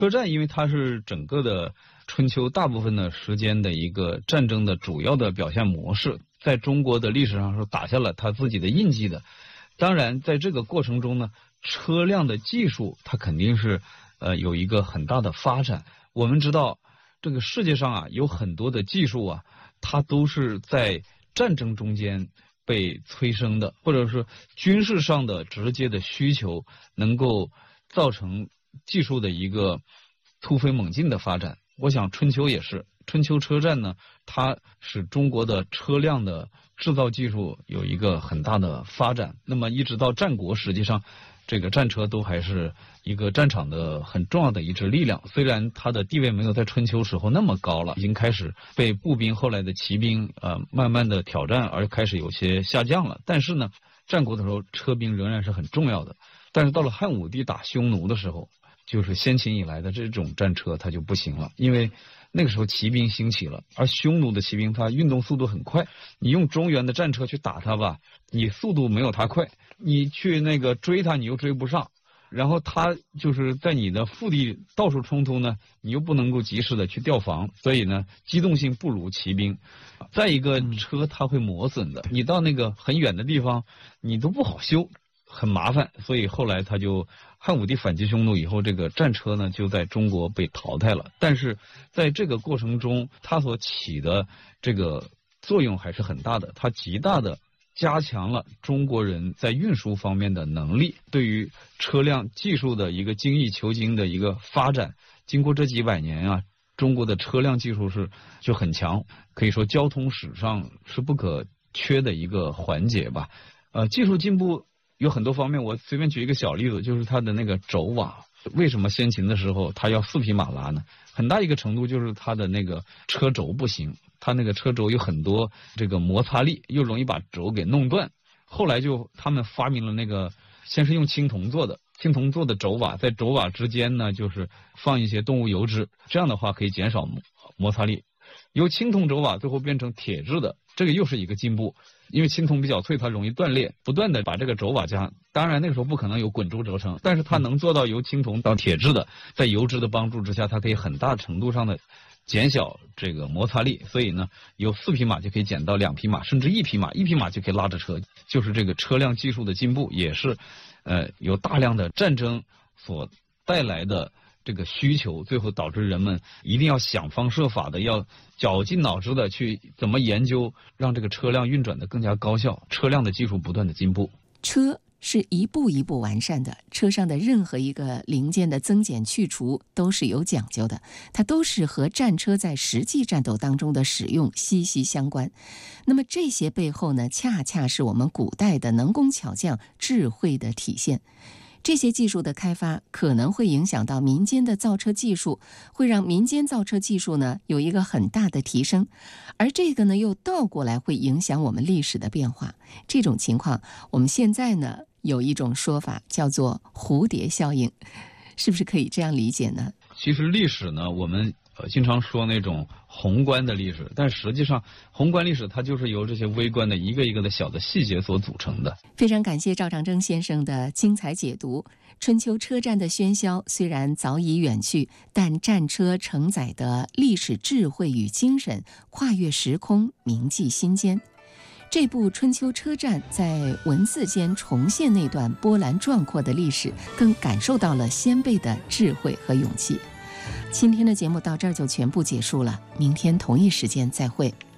车站因为它是整个的春秋大部分的时间的一个战争的主要的表现模式，在中国的历史上是打下了它自己的印记的。当然在这个过程中呢，车辆的技术它肯定是有一个很大的发展。我们知道这个世界上啊有很多的技术啊，它都是在战争中间被催生的，或者是军事上的直接的需求能够造成技术的一个突飞猛进的发展。我想春秋也是，春秋车站呢，它使中国的车辆的制造技术有一个很大的发展。那么一直到战国，实际上这个战车都还是一个战场的很重要的一支力量，虽然它的地位没有在春秋时候那么高了，已经开始被步兵后来的骑兵慢慢的挑战，而开始有些下降了。但是呢，战国的时候车兵仍然是很重要的。但是到了汉武帝打匈奴的时候，就是先秦以来的这种战车它就不行了，因为那个时候骑兵兴起了，而匈奴的骑兵它运动速度很快，你用中原的战车去打它吧，你速度没有它快，你去那个追它你又追不上，然后它就是在你的腹地到处冲突呢，你又不能够及时的去调防，所以呢机动性不如骑兵。再一个车它会磨损的，你到那个很远的地方你都不好修，很麻烦，所以后来他就汉武帝反击匈奴以后，这个战车呢就在中国被淘汰了。但是在这个过程中，它所起的这个作用还是很大的，它极大的加强了中国人在运输方面的能力，对于车辆技术的一个精益求精的一个发展。经过这几百年啊，中国的车辆技术就很强，可以说交通史上是不可缺的一个环节吧。技术进步有很多方面，我随便举一个小例子，就是它的那个轴瓦，为什么先秦的时候它要4匹马拉呢？很大一个程度就是它的那个车轴不行，它那个车轴有很多这个摩擦力，又容易把轴给弄断。后来就他们发明了那个，先是用青铜做的轴瓦，在轴瓦之间呢就是放一些动物油脂，这样的话可以减少摩擦力。由青铜轴瓦最后变成铁制的，这个又是一个进步。因为青铜比较脆，它容易断裂，不断的把这个轴瓦加，当然那个时候不可能有滚轴轴承，但是它能做到由青铜到铁制的，在油脂的帮助之下，它可以很大程度上的减小这个摩擦力，所以呢，由4匹马就可以减到2匹马，甚至1匹马，1匹马就可以拉着车。就是这个车辆技术的进步，也是有大量的战争所带来的这个需求，最后导致人们一定要想方设法的，要绞尽脑汁的去怎么研究，让这个车辆运转的更加高效，车辆的技术不断的进步。 车是一步一步完善的，车上的任何一个零件的增减去除都是有讲究的，它都是和战车在实际战斗当中的使用息息相关。那么这些背后呢，恰恰是我们古代的能工巧匠智慧的体现。这些技术的开发可能会影响到民间的造车技术，会让民间造车技术呢有一个很大的提升，而这个呢又倒过来会影响我们历史的变化。这种情况我们现在呢有一种说法叫做蝴蝶效应，是不是可以这样理解呢？ 其实历史呢，我们经常说那种宏观的历史，但实际上宏观历史它就是由这些微观的一个一个的小的细节所组成的。 非常感谢赵长征先生的精彩解读。春秋车站的喧嚣虽然早已远去，但战车承载的历史智慧与精神跨越时空，铭记心间。这部《春秋车站》在文字间重现那段波澜壮阔的历史，更感受到了先辈的智慧和勇气。今天的节目到这儿就全部结束了，明天同一时间再会。